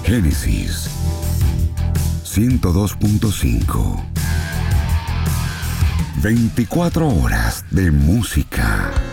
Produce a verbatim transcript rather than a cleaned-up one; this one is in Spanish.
Génesis ciento dos punto cinco. veinticuatro horas de música.